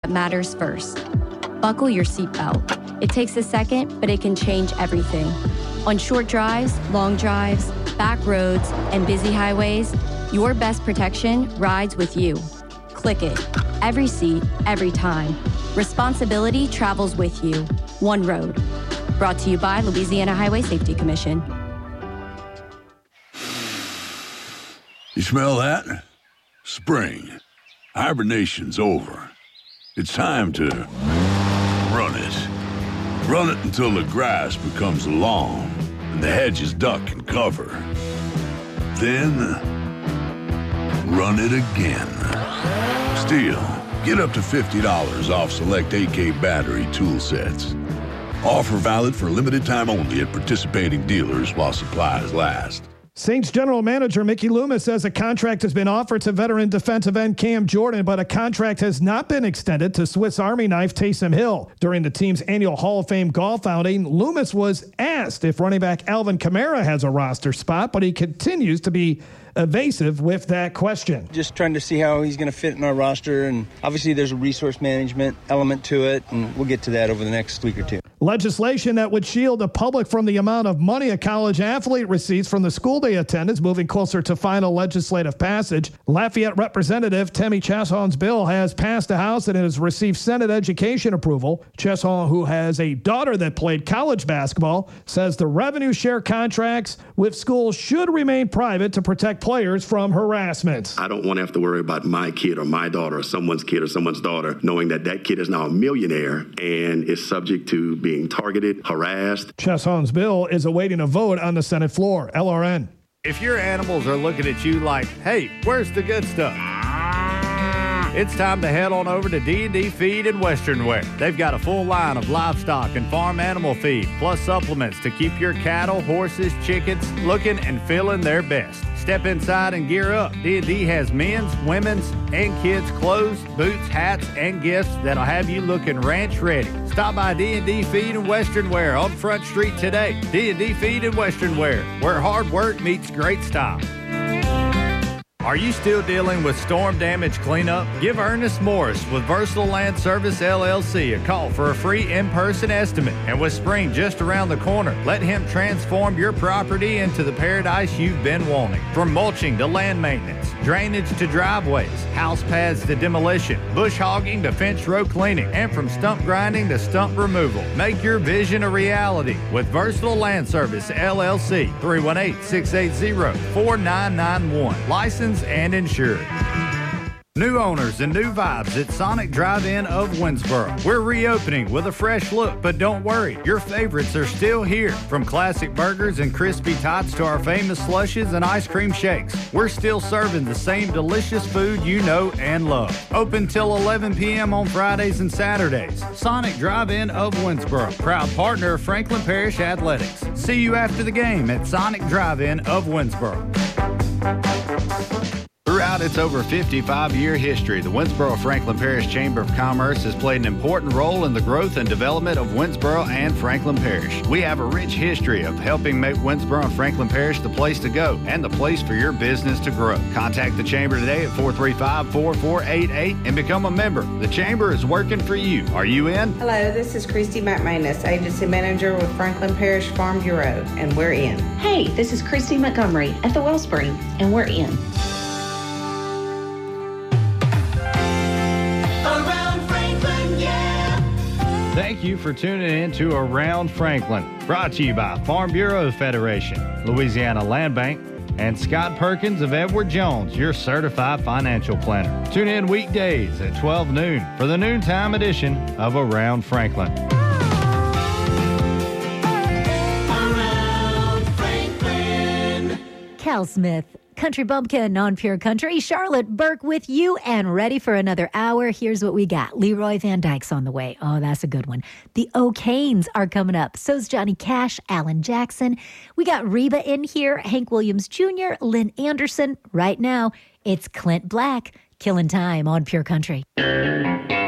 matters first. Buckle your seatbelt. It takes a second, but it can change everything. On short drives, long drives, back roads, and busy highways, your best protection rides with you. Click it. Every seat, every time. Responsibility travels with you. One road. Brought to you by Louisiana Highway Safety Commission. You smell that? Spring. Hibernation's over. It's time to run it. Run it until the grass becomes long and the hedges duck and cover. Then, run it again. Still, get up to $50 off select AK battery tool sets. Offer valid for limited time only at participating dealers while supplies last. Saints general manager Mickey Loomis says a contract has been offered to veteran defensive end Cam Jordan, but a contract has not been extended to Swiss Army knife Taysom Hill. During the team's annual Hall of Fame golf outing, Loomis was asked if running back Alvin Kamara has a roster spot, but he continues to be evasive with that question. Just trying to see how he's going to fit in our roster, and obviously there's a resource management element to it, and we'll get to that over the next week or two. Legislation that would shield the public from the amount of money a college athlete receives from the school they attend is moving closer to final legislative passage. Lafayette Representative Tammy Chesholm's bill has passed the House and has received Senate education approval. Chesholm, who has a daughter that played college basketball, says the revenue share contracts with schools should remain private to protect players from harassment. I don't want to have to worry about my kid or my daughter or someone's kid or someone's daughter knowing that that kid is now a millionaire and is subject to being targeted, harassed. Chesholm's bill is awaiting a vote on the Senate floor. LRN. If your animals are looking at you like, hey, where's the good stuff? It's time to head on over to D&D Feed and Western Wear. They've got a full line of livestock and farm animal feed, plus supplements to keep your cattle, horses, chickens looking and feeling their best. Step inside and gear up. D&D has men's, women's, and kids' clothes, boots, hats, and gifts that'll have you looking ranch ready. Stop by D&D Feed and Western Wear on Front Street today. D&D Feed and Western Wear, where hard work meets great style. Are you still dealing with storm damage cleanup? Give Ernest Morris with Versatile Land Service LLC a call for a free in-person estimate. And with spring just around the corner, let him transform your property into the paradise you've been wanting. From mulching to land maintenance, drainage to driveways, house paths to demolition, bush hogging to fence row cleaning, and from stump grinding to stump removal. Make your vision a reality with Versatile Land Service LLC. 318-680-4991. Licensed and insured. New owners and new vibes at Sonic Drive-In of Winsboro. We're reopening with a fresh look, but don't worry, your favorites are still here. From classic burgers and crispy tots to our famous slushes and ice cream shakes, we're still serving the same delicious food you know and love. Open till 11 p.m. on Fridays and Saturdays. Sonic Drive-In of Winsboro, proud partner of Franklin Parish Athletics. See you after the game at Sonic Drive-In of Winsboro. Throughout its over 55-year history, the Winsboro Franklin Parish Chamber of Commerce has played an important role in the growth and development of Winsboro and Franklin Parish. We have a rich history of helping make Winsboro and Franklin Parish the place to go and the place for your business to grow. Contact the Chamber today at 435-4488 and become a member. The Chamber is working for you. Are you in? Hello, this is Christy McManus, Agency Manager with Franklin Parish Farm Bureau, and we're in. Hey, this is Christy Montgomery at the Wellspring, and we're in. Thank you for tuning in to Around Franklin, brought to you by Farm Bureau Federation, Louisiana Land Bank, and Scott Perkins of Edward Jones, your certified financial planner. Tune in weekdays at 12 noon for the noontime edition of Around Franklin. Around Franklin. Cal Smith, Country Bumpkin on Pure Country. Charlotte Burke with you and ready for another hour. Here's what we got. Leroy Van Dyke's on the way. Oh, that's a good one. The O'Kanes are coming up. So's Johnny Cash, Alan Jackson. We got Reba in here, Hank Williams Jr., Lynn Anderson. Right now, it's Clint Black, Killing Time on Pure Country.